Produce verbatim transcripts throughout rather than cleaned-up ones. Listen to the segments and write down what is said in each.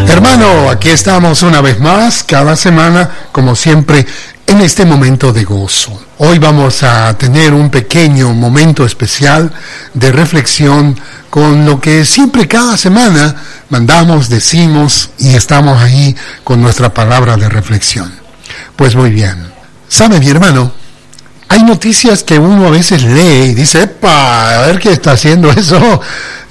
Hermano, aquí estamos una vez más, cada semana, como siempre, en este momento de gozo. Hoy vamos a tener un pequeño momento especial de reflexión con lo que siempre cada semana mandamos, decimos y estamos ahí con nuestra palabra de reflexión. Pues muy bien. ¿Sabe, mi hermano? Hay noticias que uno a veces lee y dice, ¡epa! A ver qué está haciendo eso.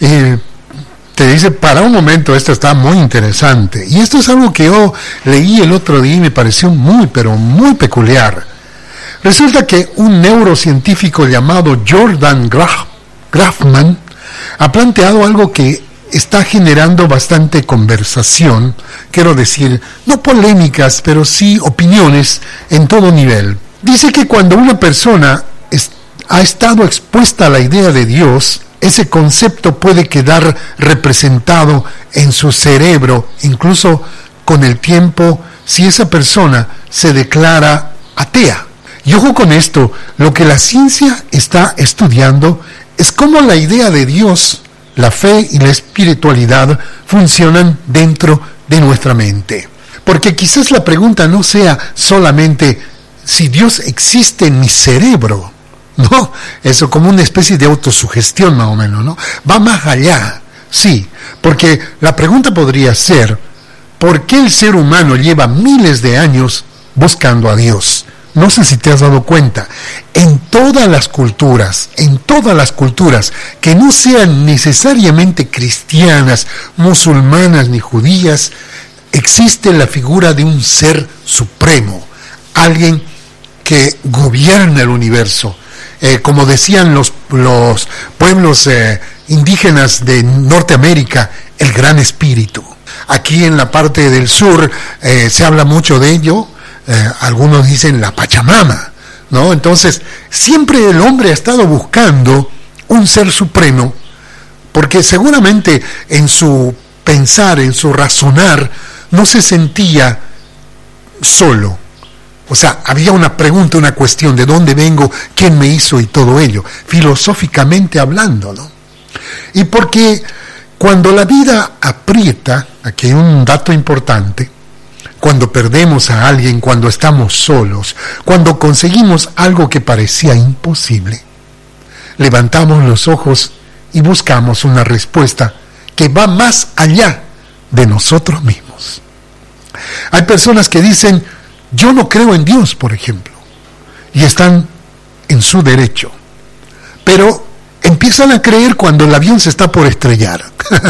Y te dice, para un momento, esto está muy interesante. Y esto es algo que yo leí el otro día y me pareció muy, pero muy peculiar. Resulta que un neurocientífico llamado Jordan Graf, Grafman ha planteado algo que está generando bastante conversación, quiero decir, no polémicas, pero sí opiniones en todo nivel. Dice que cuando una persona es, ha estado expuesta a la idea de Dios, ese concepto puede quedar representado en su cerebro, incluso con el tiempo, si esa persona se declara atea. Y ojo con esto, lo que la ciencia está estudiando es cómo la idea de Dios, la fe y la espiritualidad funcionan dentro de nuestra mente. Porque quizás la pregunta no sea solamente si Dios existe en mi cerebro, ¿no? Eso como una especie de autosugestión más o menos, ¿no? Va más allá, sí, porque la pregunta podría ser, ¿por qué el ser humano lleva miles de años buscando a Dios? No sé si te has dado cuenta, en todas las culturas, en todas las culturas que no sean necesariamente cristianas, musulmanas ni judías, existe la figura de un ser supremo, alguien que gobierna el universo. Eh, como decían los, los pueblos eh, indígenas de Norteamérica, el Gran Espíritu. Aquí en la parte del sur eh, se habla mucho de ello, eh, algunos dicen la Pachamama, ¿no? Entonces, siempre el hombre ha estado buscando un ser supremo, porque seguramente en su pensar, en su razonar, no se sentía solo. O sea, había una pregunta, una cuestión, ¿de dónde vengo? ¿Quién me hizo? Y todo ello, filosóficamente hablando, ¿no? Y porque cuando la vida aprieta, aquí hay un dato importante, cuando perdemos a alguien, cuando estamos solos, cuando conseguimos algo que parecía imposible, levantamos los ojos y buscamos una respuesta que va más allá de nosotros mismos. Hay personas que dicen, yo no creo en Dios, por ejemplo, y están en su derecho, pero empiezan a creer cuando el avión se está por estrellar.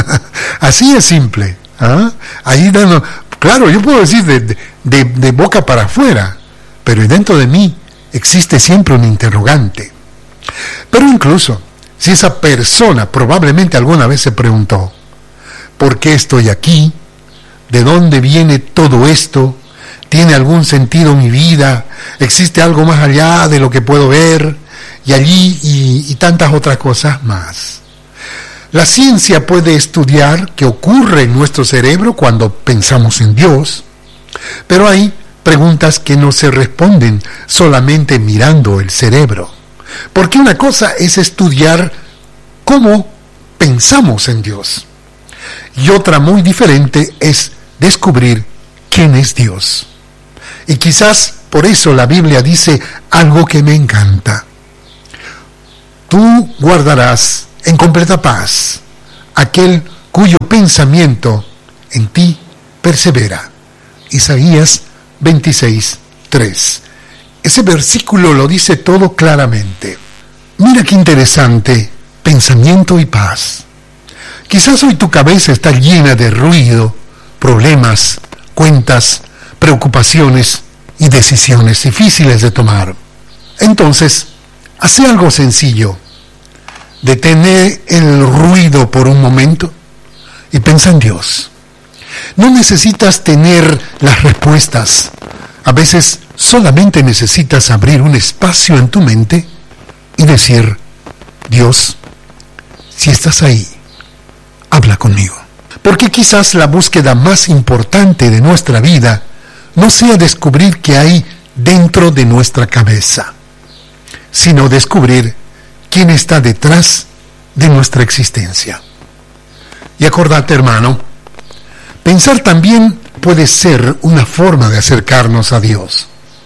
Así es simple. ¿Ah? Ahí dando, claro, yo puedo decir de, de, de boca para afuera, pero dentro de mí existe siempre un interrogante. Pero incluso si esa persona probablemente alguna vez se preguntó, ¿por qué estoy aquí? ¿De dónde viene todo esto? ¿Tiene algún sentido mi vida? ¿Existe algo más allá de lo que puedo ver? Y allí y, y tantas otras cosas más. La ciencia puede estudiar qué ocurre en nuestro cerebro cuando pensamos en Dios, pero hay preguntas que no se responden solamente mirando el cerebro. Porque una cosa es estudiar cómo pensamos en Dios, y otra muy diferente es descubrir quién es Dios. Y quizás por eso la Biblia dice algo que me encanta. Tú guardarás en completa paz aquel cuyo pensamiento en ti persevera. Isaías veintiséis, tres. Ese versículo lo dice todo claramente. Mira qué interesante, pensamiento y paz. Quizás hoy tu cabeza está llena de ruido, problemas, cuentas, preocupaciones y decisiones difíciles de tomar. Entonces, hace algo sencillo. Detén el ruido por un momento y piensa en Dios. No necesitas tener las respuestas. A veces solamente necesitas abrir un espacio en tu mente y decir, Dios, si estás ahí, habla conmigo. Porque quizás la búsqueda más importante de nuestra vida no sea descubrir qué hay dentro de nuestra cabeza, sino descubrir quién está detrás de nuestra existencia. Y acordate, hermano, Pensar también puede ser una forma de acercarnos a Dios.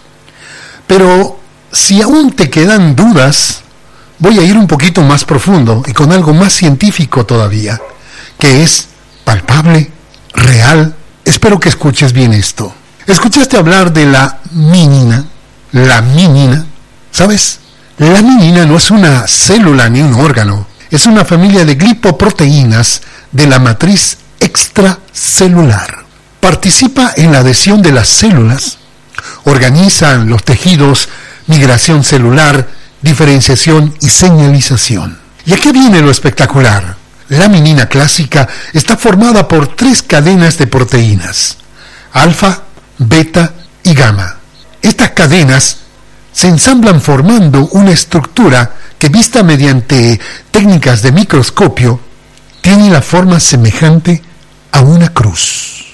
Pero si aún te quedan dudas, voy a ir un poquito más profundo y con algo más científico todavía, que es palpable, real. Espero que escuches bien esto. ¿Escuchaste hablar de la minina? La minina, ¿sabes? La minina no es una célula ni un órgano, es una familia de glipoproteínas de la matriz extracelular. Participa en la adhesión de las células, organiza los tejidos, migración celular, diferenciación y señalización. ¿Y a qué viene lo espectacular? La minina clásica está formada por tres cadenas de proteínas, alfa, beta y gamma. Estas cadenas se ensamblan formando una estructura que, vista mediante técnicas de microscopio, tiene la forma semejante a una cruz.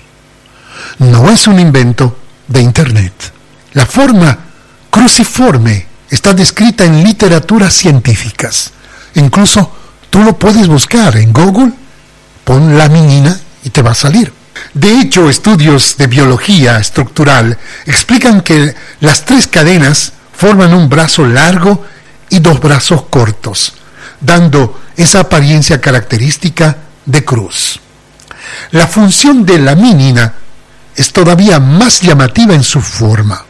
No es un invento de Internet. La forma cruciforme está descrita en literaturas científicas. Incluso tú lo puedes buscar en Google, pon la minina y te va a salir. De hecho, estudios de biología estructural explican que las tres cadenas forman un brazo largo y dos brazos cortos, dando esa apariencia característica de cruz. La función de la minina es todavía más llamativa en su forma.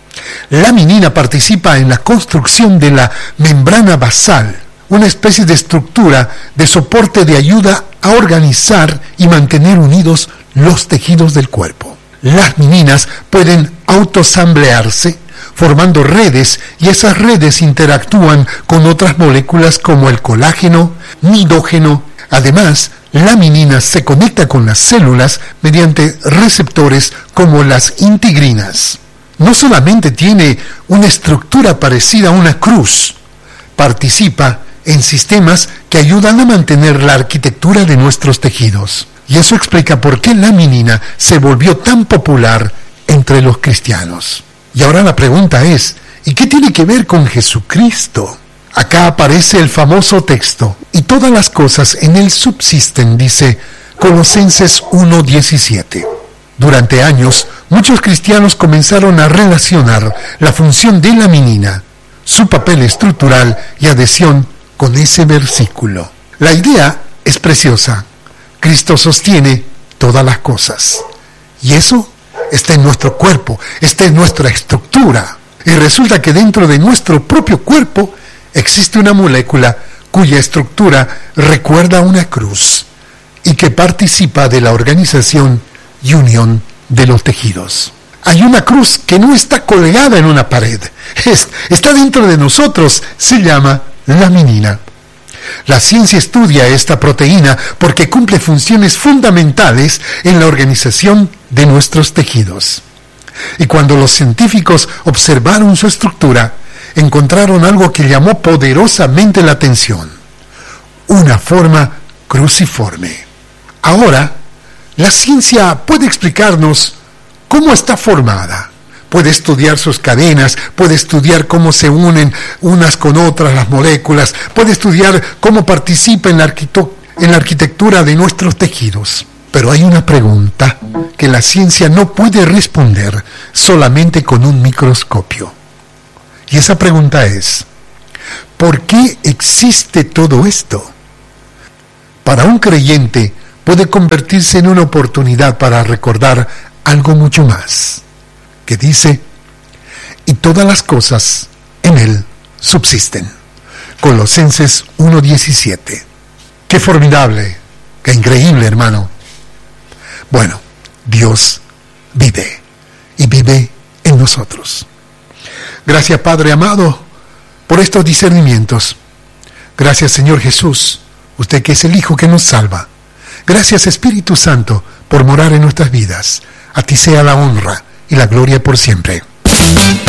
La minina participa en la construcción de la membrana basal, una especie de estructura de soporte de ayuda a organizar y mantener unidos los tejidos del cuerpo. Las mininas pueden autosamblearse, formando redes, y esas redes interactúan con otras moléculas como el colágeno, nidógeno. Además, la minina se conecta con las células mediante receptores como las integrinas. No solamente tiene una estructura parecida a una cruz, participa en sistemas que ayudan a mantener la arquitectura de nuestros tejidos. Y eso explica por qué la minina se volvió tan popular entre los cristianos. Y ahora la pregunta es, ¿y qué tiene que ver con Jesucristo? Acá aparece el famoso texto, y todas las cosas en él subsisten, dice Colosenses uno diecisiete. Durante años, muchos cristianos comenzaron a relacionar la función de la minina, su papel estructural y adhesión con ese versículo. La idea es preciosa. Cristo sostiene todas las cosas. Y eso está en nuestro cuerpo, está en nuestra estructura. Y resulta que dentro de nuestro propio cuerpo existe una molécula cuya estructura recuerda una cruz y que participa de la organización y unión de los tejidos. Hay una cruz que no está colgada en una pared, es, está dentro de nosotros, se llama la minina. La ciencia estudia esta proteína porque cumple funciones fundamentales en la organización de nuestros tejidos. Y cuando los científicos observaron su estructura, encontraron algo que llamó poderosamente la atención: una forma cruciforme. Ahora, la ciencia puede explicarnos cómo está formada. Puede estudiar sus cadenas, puede estudiar cómo se unen unas con otras las moléculas, puede estudiar cómo participa en la, arquito- en la arquitectura de nuestros tejidos. Pero hay una pregunta que la ciencia no puede responder solamente con un microscopio. Y esa pregunta es, ¿por qué existe todo esto? Para un creyente puede convertirse en una oportunidad para recordar algo mucho más, que dice, y todas las cosas en él subsisten. Colosenses uno diecisiete. Qué formidable, qué increíble, hermano. Bueno, Dios vive y vive en nosotros. Gracias, Padre amado, por estos discernimientos. Gracias, Señor Jesús, usted que es el Hijo que nos salva. Gracias, Espíritu Santo, por morar en nuestras vidas. A ti sea la honra y la gloria por siempre.